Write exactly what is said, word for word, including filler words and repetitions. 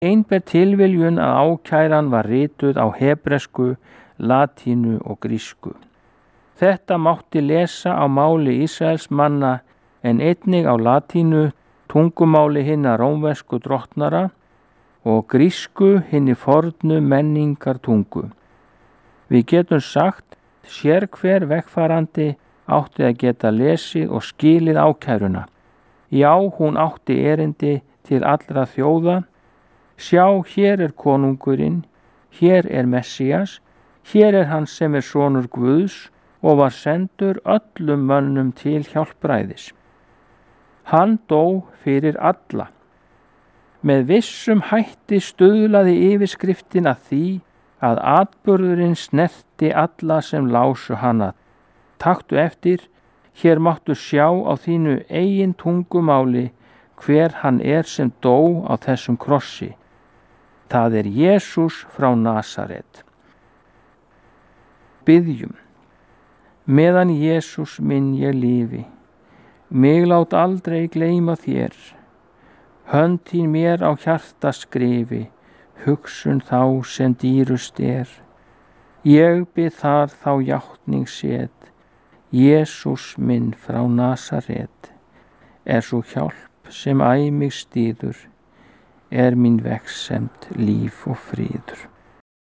Einber tilviljun að ákæran var rituð á hebresku, latínu og grísku. Þetta mátti lesa á máli Ísraels manna en einnig á latínu, tungumáli hinna rómversku drottnara og grísku hinni fornu menningar tungu. Við getum sagt, sér hver vegfarandi átti að geta lesið og skilið ákæruna. Já, hún átti erindi til allra þjóða. Sjá, hér er konungurinn, hér er Messías, hér er hann sem er sonur Guðs og var sendur öllum mönnum til hjálpræðis. Hann dó fyrir alla. Með vissum hætti stuðlaði yfirskriftin að því að atburðurinn snerti alla sem lásu hana. Taktu eftir, hér máttu sjá á þínu eigin tungumáli hver hann er sem dó á þessum krossi. Það er Jesús frá Nasaret. Biðjum. Meðan Jesús minn ég lifi, mig lát aldrei gleyma þér. Hönd þín mér á hjarta skrifi, hugsun þá sem dýrust er. Ég bið þar þá játning set, Jesús minn frá Nasaret. Er svo hjálp sem æ mig stýður, er mín vegsemd líf og fríður.